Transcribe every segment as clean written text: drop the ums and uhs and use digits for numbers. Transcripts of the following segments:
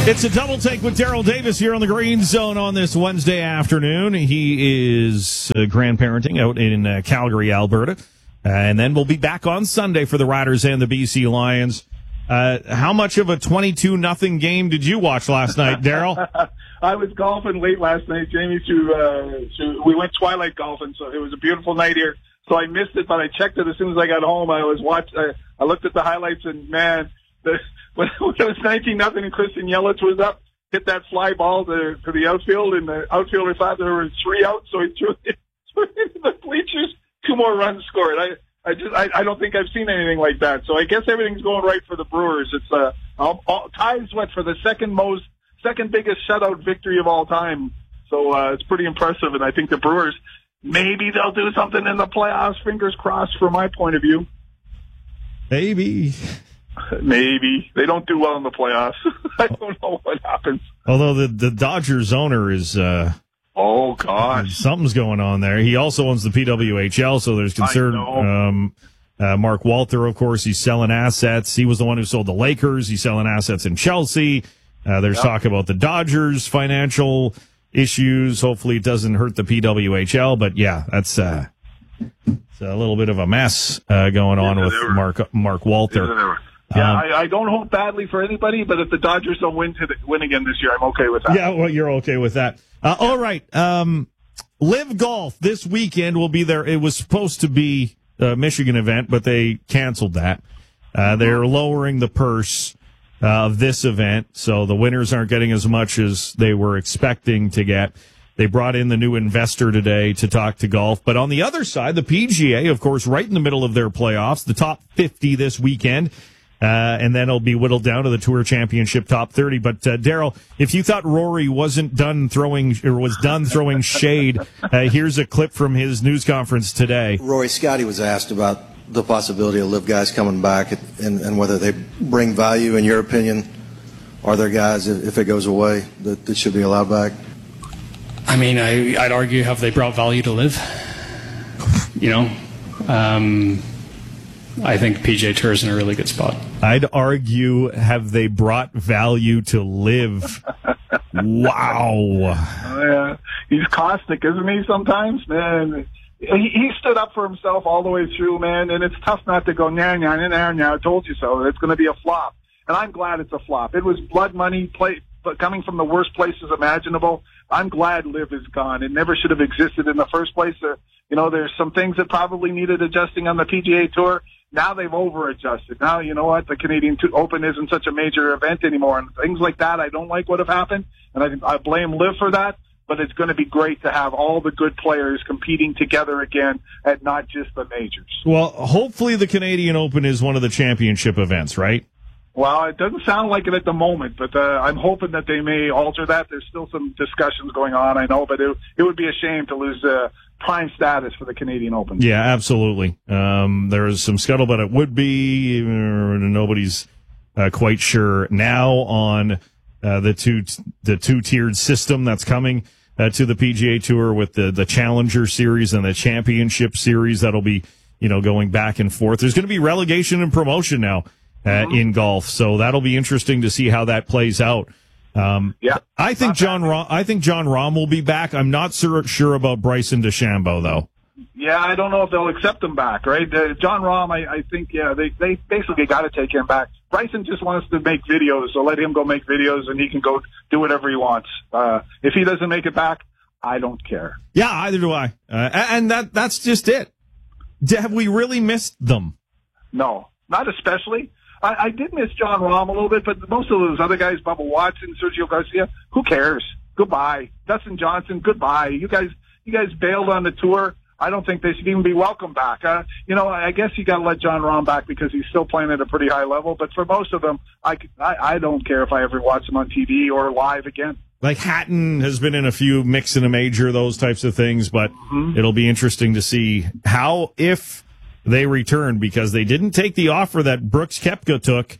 It's a double take with Daryl Davis here on the Green Zone on this Wednesday afternoon. He is grandparenting out in Calgary, Alberta. And then we'll be back on Sunday for the Riders and the BC Lions. How much of a 22-0 game did you watch last night, Daryl? I was golfing late last night, Jamie. We went twilight golfing, so it was a beautiful night here. So I missed it, but I checked it as soon as I got home. I looked at the highlights, and man, when it was 19-0 and Christian Yelich was up, hit that fly ball to the outfield, and the outfielder thought there were 3 outs, so he threw it into the bleachers. 2 more runs scored. I don't think I've seen anything like that. So I guess everything's going right for the Brewers. It's ties for the second biggest shutout victory of all time. So it's pretty impressive, and I think the Brewers, maybe they'll do something in the playoffs. Fingers crossed from my point of view. Maybe. They don't do well in the playoffs. I don't know what happens. Although the Dodgers owner is oh gosh, something's going on there. He also owns the PWHL, so there's concern. Mark Walter, of course, he's selling assets. He was the one who sold the Lakers. He's selling assets in Chelsea. There's talk about the Dodgers' financial issues. Hopefully it doesn't hurt the PWHL, but yeah, that's it's a little bit of a mess going on with Mark Walter. Yeah, I don't hope badly for anybody, but if the Dodgers don't win again this year, I'm okay with that. Yeah, well, you're okay with that. All right. Live Golf this weekend will be there. It was supposed to be a Michigan event, but they canceled that. They're lowering the purse of this event, so the winners aren't getting as much as they were expecting to get. They brought in the new investor today to talk to golf. But on the other side, the PGA, of course, right in the middle of their playoffs, the top 50 this weekend. And then it'll be whittled down to the Tour Championship top 30. But, Daryl, if you thought Rory was done throwing shade, here's a clip from his news conference today. Rory, Scotty was asked about the possibility of Live guys coming back and whether they bring value. In your opinion, are there guys, if it goes away, that should be allowed back? I mean, I'd argue, have they brought value to Live? I think PGA Tour is in a really good spot. I'd argue, have they brought value to Live? Wow. Yeah, he's caustic, isn't he, sometimes? Man, he stood up for himself all the way through, man, and it's tough not to go, nah, I told you so. It's going to be a flop. And I'm glad it's a flop. It was blood money, but coming from the worst places imaginable. I'm glad Live is gone. It never should have existed in the first place. There's some things that probably needed adjusting on the PGA Tour. Now they've over-adjusted. Now, you know what? The Canadian Open isn't such a major event anymore. And things like that I don't like would have happened. And I blame Liv for that. But it's going to be great to have all the good players competing together again at not just the majors. Well, hopefully the Canadian Open is one of the championship events, right? Well, it doesn't sound like it at the moment, but I'm hoping that they may alter that. There's still some discussions going on, I know, but it would be a shame to lose prime status for the Canadian Open. Yeah, absolutely. There is some scuttlebutt. It would be. Nobody's quite sure now on the two-tiered system that's coming to the PGA Tour with the Challenger Series and the Championship Series. That'll be going back and forth. There's going to be relegation and promotion now. In golf, so that'll be interesting to see how that plays out. I think John Rahm will be back. I'm not sure about Bryson DeChambeau though. Yeah, I don't know if they'll accept him back. Right, John Rahm, I think they basically got to take him back. Bryson just wants to make videos, so let him go make videos, and he can go do whatever he wants. If he doesn't make it back, I don't care. Yeah, either do I. And that's just it. Have we really missed them? No, not especially. I did miss John Rahm a little bit, but most of those other guys, Bubba Watson, Sergio Garcia, who cares? Goodbye. Dustin Johnson, goodbye. You guys bailed on the tour. I don't think they should even be welcome back. I guess you got to let John Rahm back because he's still playing at a pretty high level. But for most of them, I don't care if I ever watch them on TV or live again. Like Hatton has been in a few mix and a major, those types of things. But it'll be interesting to see if they return, because they didn't take the offer that Brooks Koepka took,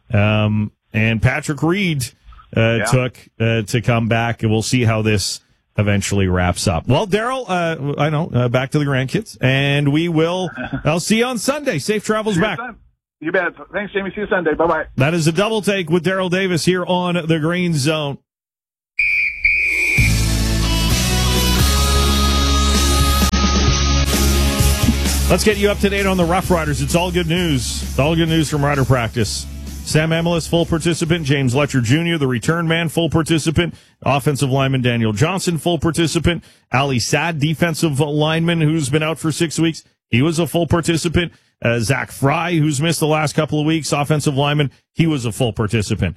and Patrick Reed took to come back, and we'll see how this eventually wraps up. Well, Daryl, back to the grandkids, and I'll see you on Sunday. Safe travels back. You bet. Thanks, Jamie. See you Sunday. Bye-bye. That is a double take with Daryl Davis here on the Green Zone. Let's get you up to date on the Rough Riders. It's all good news. It's all good news from Rider practice. Sam Emilus, full participant. James Letcher Jr., the return man, full participant. Offensive lineman Daniel Johnson, full participant. Ali Saad, defensive lineman, who's been out for 6 weeks. He was a full participant. Zach Fry, who's missed the last couple of weeks, offensive lineman, he was a full participant.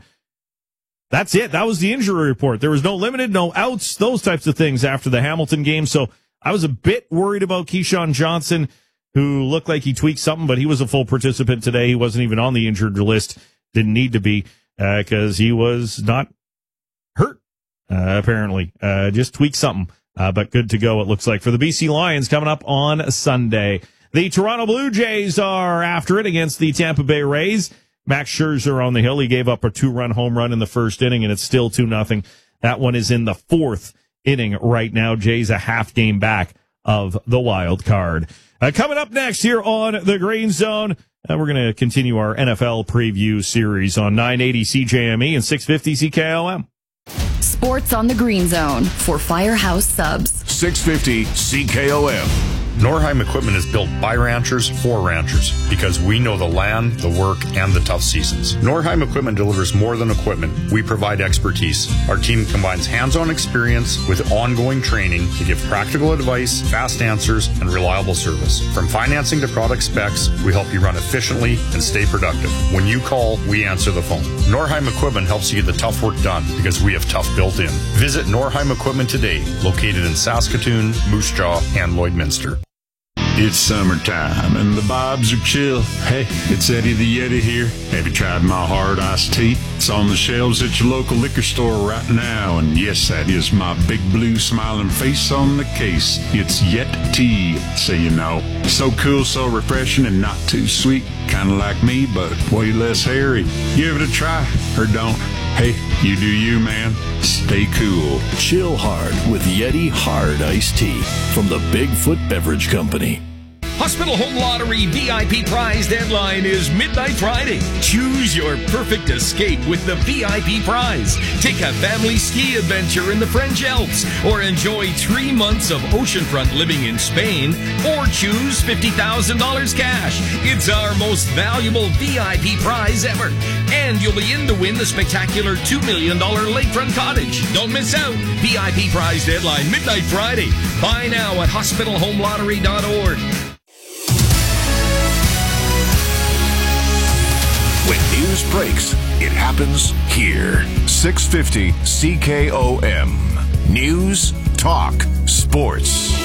That's it. That was the injury report. There was no limited, no outs, those types of things after the Hamilton game. So I was a bit worried about Keyshawn Johnson, who looked like he tweaked something, but he was a full participant today. He wasn't even on the injured list. Didn't need to be, because he was not hurt, apparently. Just tweaked something. But good to go, it looks like, for the BC Lions coming up on Sunday. The Toronto Blue Jays are after it against the Tampa Bay Rays. Max Scherzer on the hill. He gave up a 2-run home run in the first inning, and it's still 2-0. That one is in the fourth inning right now. Jays a half game back of the wild card. Coming up next here on the Green Zone, we're going to continue our NFL preview series on 980 CJME and 650 CKLM. Sports on the Green Zone for Firehouse Subs. 650 CKOM. Norheim Equipment is built by ranchers for ranchers because we know the land, the work, and the tough seasons. Norheim Equipment delivers more than equipment. We provide expertise. Our team combines hands-on experience with ongoing training to give practical advice, fast answers, and reliable service. From financing to product specs, we help you run efficiently and stay productive. When you call, we answer the phone. Norheim Equipment helps you get the tough work done because we have tough built in. Visit Norheim Equipment today, located in Saskatoon, Moose Jaw, and Lloydminster. It's summertime and the vibes are chill. Hey, it's Eddie the Yeti here. Have you tried my hard iced tea? It's on the shelves at your local liquor store right now. And yes, that is my big blue smiling face on the case. It's Yeti, so you know. So cool, so refreshing, and not too sweet. Kind of like me, but way less hairy. Give it a try, or don't. Hey, you do you, man. Stay cool. Chill hard with Yeti Hard Iced Tea from the Bigfoot Beverage Company. Hospital Home Lottery VIP prize deadline is midnight Friday. Choose your perfect escape with the VIP prize. Take a family ski adventure in the French Alps, or enjoy 3 months of oceanfront living in Spain, or choose $50,000 cash. It's our most valuable VIP prize ever. And you'll be in to win the spectacular $2 million lakefront cottage. Don't miss out. VIP prize deadline midnight Friday. Buy now at hospitalhomelottery.org. When news breaks, it happens here. 650 CKOM. News, talk, sports.